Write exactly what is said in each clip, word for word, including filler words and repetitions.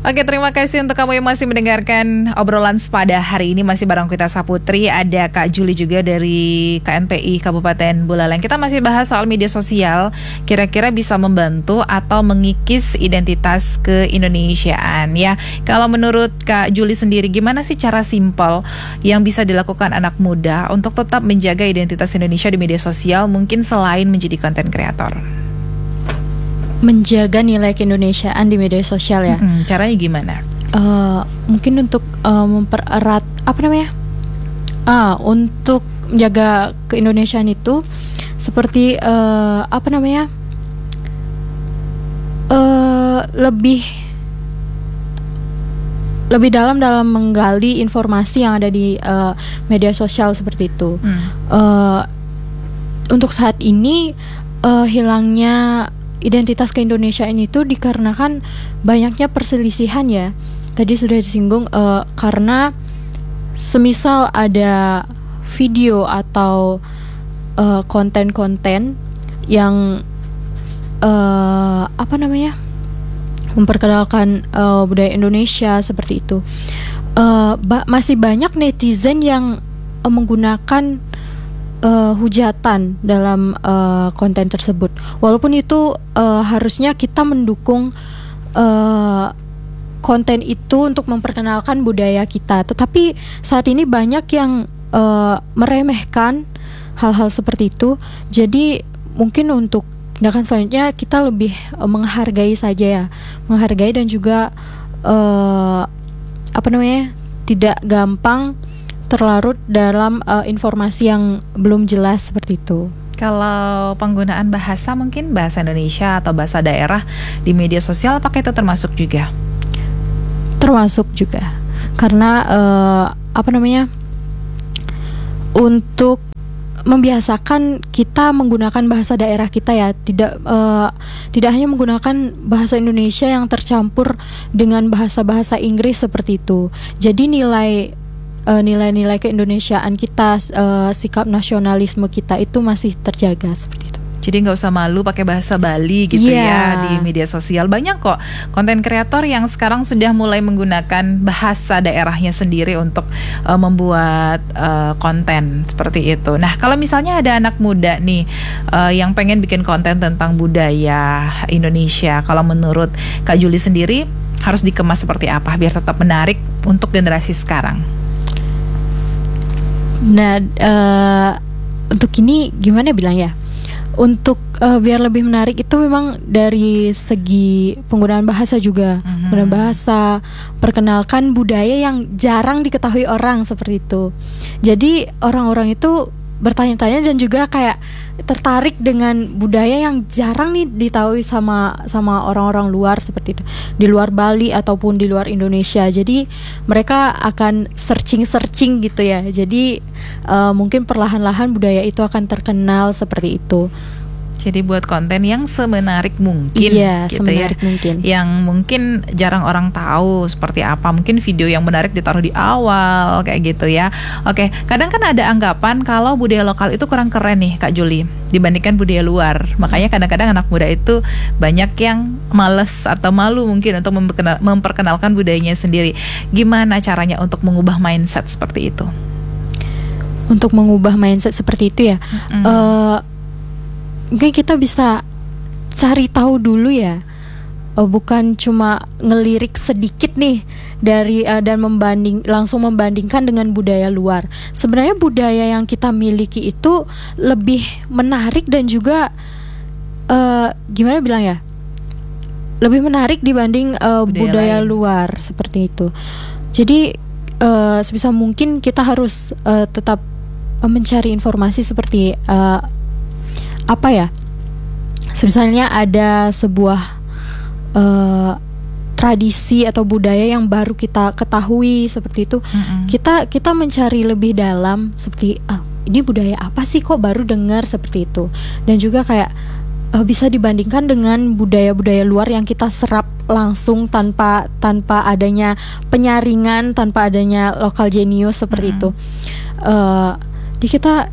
Oke, terima kasih untuk kamu yang masih mendengarkan obrolan pada hari ini. Masih bareng kita Saputri, ada Kak Juli juga dari K N P I Kabupaten Buleleng. Kita masih bahas soal media sosial, kira-kira bisa membantu atau mengikis identitas keindonesiaan ya. Kalau menurut Kak Juli sendiri, gimana sih cara simpel yang bisa dilakukan anak muda untuk tetap menjaga identitas Indonesia di media sosial, mungkin selain menjadi konten kreator? Menjaga nilai keindonesiaan di media sosial ya. Hmm, caranya gimana? Uh, mungkin untuk uh, mempererat apa namanya? Ah, untuk menjaga keindonesiaan itu seperti uh, apa namanya? Uh, lebih lebih dalam dalam menggali informasi yang ada di uh, media sosial seperti itu. Hmm. Uh, untuk saat ini uh, hilangnya identitas keindonesiaan itu dikarenakan banyaknya perselisihan ya. Tadi sudah disinggung uh, karena semisal ada video atau uh, konten-konten yang uh, apa namanya memperkenalkan uh, budaya Indonesia seperti itu, uh, ba- masih banyak netizen yang uh, menggunakan Uh, hujatan dalam uh, konten tersebut. Walaupun itu uh, harusnya kita mendukung uh, konten itu untuk memperkenalkan budaya kita, tetapi saat ini banyak yang uh, meremehkan hal-hal seperti itu. Jadi mungkin untuk tindakan selanjutnya kita lebih uh, menghargai saja ya, menghargai dan juga uh, apa namanya tidak gampang terlarut dalam uh, informasi yang belum jelas seperti itu. Kalau penggunaan bahasa, mungkin bahasa Indonesia atau bahasa daerah di media sosial, apakah itu termasuk juga? Termasuk juga, karena uh, apa namanya untuk membiasakan kita menggunakan bahasa daerah kita ya, tidak uh, tidak hanya menggunakan bahasa Indonesia yang tercampur dengan bahasa-bahasa Inggris seperti itu. Jadi nilai Uh, nilai-nilai keindonesiaan kita, uh, sikap nasionalisme kita itu masih terjaga seperti itu. Jadi nggak usah malu pakai bahasa Bali gitu yeah. ya di media sosial. Banyak kok konten kreator yang sekarang sudah mulai menggunakan bahasa daerahnya sendiri untuk uh, membuat uh, konten seperti itu. Nah, kalau misalnya ada anak muda nih uh, yang pengen bikin konten tentang budaya Indonesia, kalau menurut Kak Juli sendiri harus dikemas seperti apa biar tetap menarik untuk generasi sekarang? Nah, uh, untuk ini gimana bilang ya? Untuk uh, biar lebih menarik itu memang dari segi penggunaan bahasa juga, mm-hmm. penggunaan bahasa, perkenalkan budaya yang jarang diketahui orang seperti itu. Jadi orang-orang itu bertanya-tanya dan juga kayak tertarik dengan budaya yang jarang nih ditahui sama sama orang-orang luar seperti itu, di luar Bali ataupun di luar Indonesia. Jadi mereka akan searching-searching gitu ya. Jadi uh, mungkin perlahan-lahan budaya itu akan terkenal seperti itu. Jadi buat konten yang semenarik mungkin, iya, gitu semenarik ya, mungkin. Yang mungkin jarang orang tahu seperti apa. Mungkin video yang menarik ditaruh di awal kayak gitu ya. Oke, kadang kan ada anggapan kalau budaya lokal itu kurang keren nih Kak Juli dibandingkan budaya luar. Makanya kadang-kadang anak muda itu banyak yang males atau malu mungkin untuk memperkenal, memperkenalkan budayanya sendiri. Gimana caranya untuk mengubah mindset seperti itu? Untuk mengubah mindset seperti itu ya. Mm-hmm. Uh, Mungkin kita bisa cari tahu dulu ya, uh, bukan cuma ngelirik sedikit nih dari uh, dan membanding langsung membandingkan dengan budaya luar. Sebenarnya budaya yang kita miliki itu lebih menarik dan juga uh, gimana bilang ya, lebih menarik dibanding uh, budaya, budaya luar seperti itu. Jadi uh, sebisa mungkin kita harus uh, tetap uh, mencari informasi seperti uh, apa ya, misalnya ada sebuah uh, tradisi atau budaya yang baru kita ketahui seperti itu, mm-hmm. kita kita mencari lebih dalam seperti ah, ini budaya apa sih kok baru dengar seperti itu, dan juga kayak uh, bisa dibandingkan dengan budaya-budaya luar yang kita serap langsung tanpa tanpa adanya penyaringan, tanpa adanya lokal genius seperti mm-hmm. itu. Uh, di kita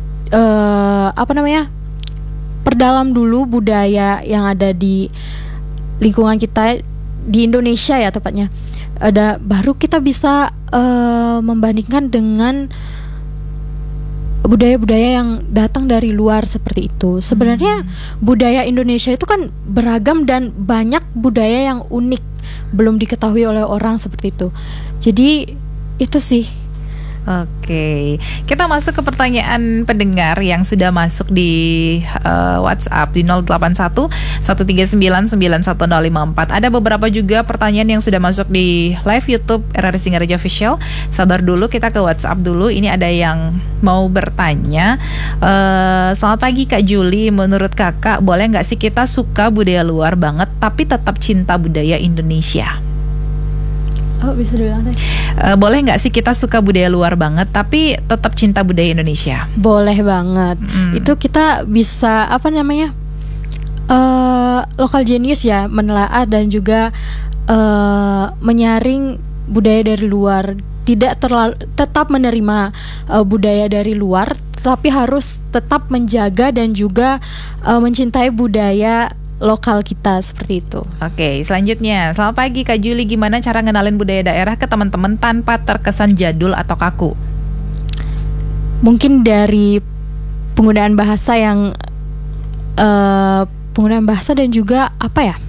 uh, apa namanya? perdalam dulu budaya yang ada di lingkungan kita di Indonesia ya tepatnya, ada baru kita bisa uh, membandingkan dengan budaya-budaya yang datang dari luar seperti itu. Sebenarnya hmm. budaya Indonesia itu kan beragam dan banyak budaya yang unik belum diketahui oleh orang seperti itu. Jadi itu sih. Oke, kita masuk ke pertanyaan pendengar yang sudah masuk di uh, WhatsApp di nol delapan satu satu tiga sembilan sembilan satu nol lima empat. Ada beberapa juga pertanyaan yang sudah masuk di live YouTube R R I Singaraja Official. Sabar dulu, kita ke WhatsApp dulu. Ini ada yang mau bertanya. Uh, selamat pagi Kak Juli, menurut kakak boleh nggak sih kita suka budaya luar banget tapi tetap cinta budaya Indonesia? Oh, bisa dibilang deh. Uh, boleh nggak sih kita suka budaya luar banget tapi tetap cinta budaya Indonesia? Boleh banget. Hmm. Itu kita bisa apa namanya uh, lokal genius ya, menelaah dan juga uh, menyaring budaya dari luar. Tidak terlalu tetap menerima uh, budaya dari luar, tapi harus tetap menjaga dan juga uh, mencintai budaya lokal kita seperti itu. Oke, selanjutnya, selamat pagi Kak Juli, gimana cara ngenalin budaya daerah ke teman-teman tanpa terkesan jadul atau kaku? Mungkin dari penggunaan bahasa yang uh, penggunaan bahasa dan juga apa ya?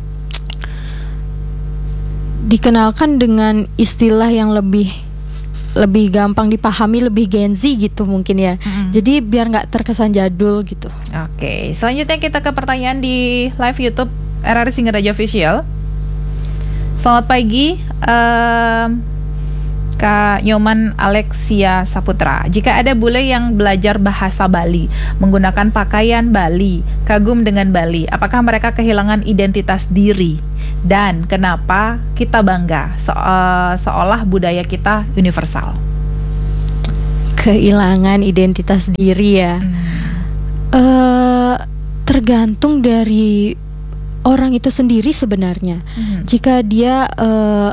Dikenalkan dengan istilah yang lebih lebih gampang dipahami, lebih Gen Z gitu mungkin ya. Mm-hmm. Jadi biar nggak terkesan jadul gitu. Oke, selanjutnya kita ke pertanyaan di live YouTube R R I Singaraja Official. Selamat pagi, um, Kak Nyoman Alexia Saputra. Jika ada bule yang belajar bahasa Bali, menggunakan pakaian Bali, kagum dengan Bali, apakah mereka kehilangan identitas diri? Dan kenapa kita bangga se- uh, seolah budaya kita universal? Kehilangan identitas diri ya. Hmm. Uh, tergantung dari orang itu sendiri sebenarnya. Hmm. Jika dia uh,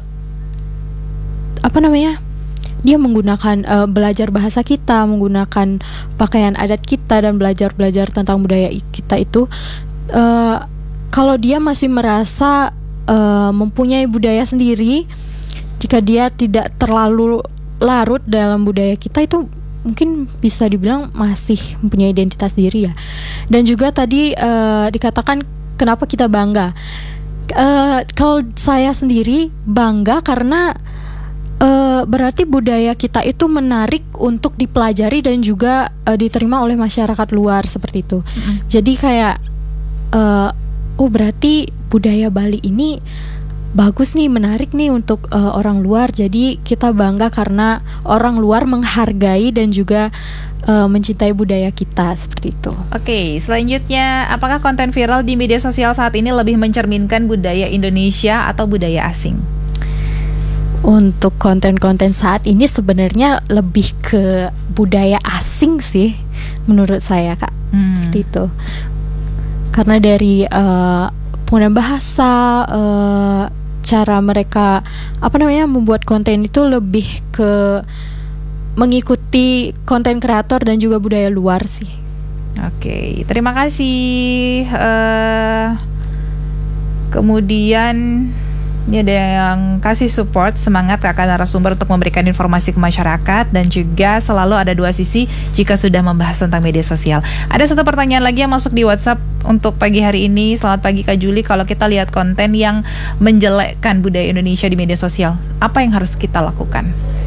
apa namanya? Dia menggunakan uh, belajar bahasa kita, menggunakan pakaian adat kita dan belajar-belajar tentang budaya kita itu, uh, kalau dia masih merasa Uh, mempunyai budaya sendiri, jika dia tidak terlalu larut dalam budaya kita, itu mungkin bisa dibilang masih mempunyai identitas diri ya. Dan juga tadi uh, dikatakan kenapa kita bangga. Uh, kalau saya sendiri bangga karena uh, berarti budaya kita itu menarik untuk dipelajari dan juga uh, diterima oleh masyarakat luar seperti itu. Mm-hmm. Jadi kayak uh, oh berarti budaya Bali ini bagus nih, menarik nih untuk uh, orang luar. Jadi kita bangga karena orang luar menghargai dan juga uh, mencintai budaya kita seperti itu. Oke, selanjutnya, apakah konten viral di media sosial saat ini lebih mencerminkan budaya Indonesia atau budaya asing? Untuk konten-konten saat ini sebenarnya lebih ke budaya asing sih menurut saya, Kak. Hmm. Seperti itu. Karena dari uh, penggunaan bahasa, uh, cara mereka apa namanya membuat konten itu lebih ke mengikuti konten kreator dan juga budaya luar sih. Oke, terima kasih. Uh, kemudian ini ada yang kasih support, semangat kakak narasumber untuk memberikan informasi ke masyarakat, dan juga selalu ada dua sisi jika sudah membahas tentang media sosial. Ada satu pertanyaan lagi yang masuk di WhatsApp untuk pagi hari ini. Selamat pagi Kak Juli, kalau kita lihat konten yang menjelekkan budaya Indonesia di media sosial, apa yang harus kita lakukan?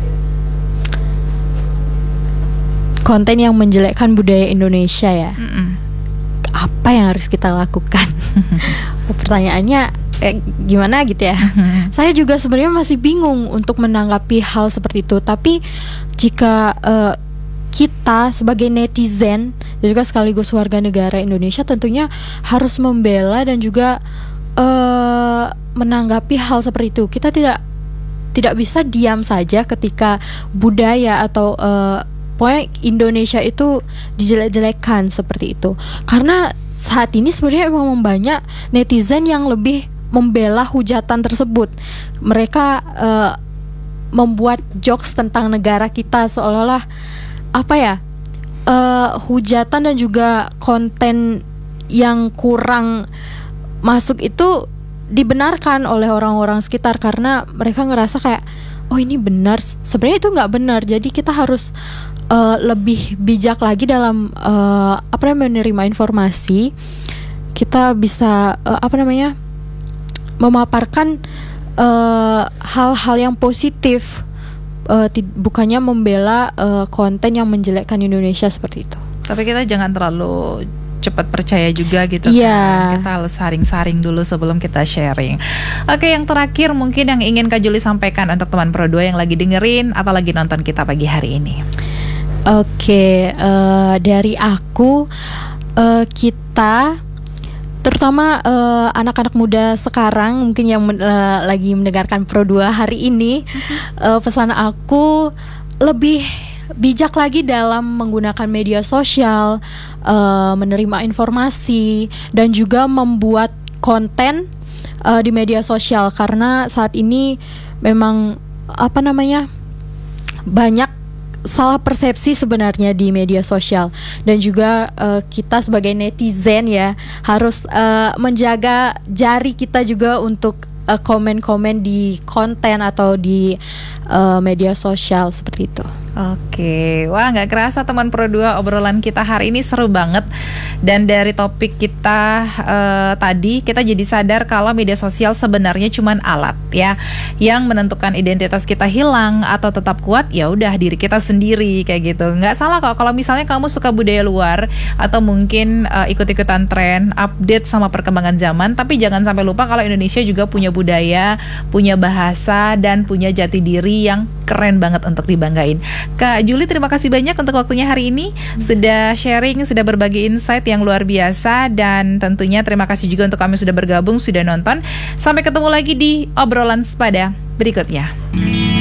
Konten yang menjelekkan budaya Indonesia ya? Mm-mm. Apa yang harus kita lakukan? Pertanyaannya Eh, gimana gitu ya. Mm-hmm. Saya juga sebenarnya masih bingung untuk menanggapi hal seperti itu. Tapi jika uh, kita sebagai netizen dan juga sekaligus warga negara Indonesia tentunya harus membela dan juga uh, menanggapi hal seperti itu. Kita tidak tidak bisa diam saja ketika budaya atau uh, pokoknya Indonesia itu dijelek-jelekan seperti itu. Karena saat ini sebenarnya memang banyak netizen yang lebih membela hujatan tersebut. Mereka uh, membuat jokes tentang negara kita seolah-olah apa ya, uh, hujatan dan juga konten yang kurang masuk itu dibenarkan oleh orang-orang sekitar karena mereka ngerasa kayak oh ini benar, sebenarnya itu nggak benar. Jadi kita harus uh, lebih bijak lagi dalam uh, apa namanya menerima informasi. Kita bisa uh, apa namanya memaparkan uh, hal-hal yang positif, uh, t- bukannya membela uh, konten yang menjelekkan Indonesia seperti itu. Tapi kita jangan terlalu cepat percaya juga gitu yeah. kan. Kita harus saring-saring dulu sebelum kita sharing. Oke, yang terakhir mungkin yang ingin Kak Juli sampaikan untuk teman Pro dua yang lagi dengerin atau lagi nonton kita pagi hari ini. Oke, uh, dari aku uh, kita terutama uh, anak-anak muda sekarang mungkin yang men- uh, lagi mendengarkan Pro dua hari ini, uh, pesan aku lebih bijak lagi dalam menggunakan media sosial, uh, menerima informasi dan juga membuat konten uh, di media sosial karena saat ini memang apa namanya banyak salah persepsi sebenarnya di media sosial dan juga uh, kita sebagai netizen ya harus uh, menjaga jari kita juga untuk uh, komen-komen di konten atau di uh, media sosial seperti itu. Oke, wah nggak kerasa teman Pro dua obrolan kita hari ini seru banget. Dan dari topik kita uh, tadi kita jadi sadar kalau media sosial sebenarnya cuma alat ya yang menentukan identitas kita hilang atau tetap kuat ya udah diri kita sendiri kayak gitu. Nggak salah kok kalau misalnya kamu suka budaya luar atau mungkin uh, ikut-ikutan tren, update sama perkembangan zaman, tapi jangan sampai lupa kalau Indonesia juga punya budaya, punya bahasa dan punya jati diri yang keren banget untuk dibanggain. Kak Juli, terima kasih banyak untuk waktunya hari ini. Sudah sharing, sudah berbagi insight yang luar biasa. Dan tentunya terima kasih juga untuk kami sudah bergabung, sudah nonton. Sampai ketemu lagi di obrolan sepada berikutnya.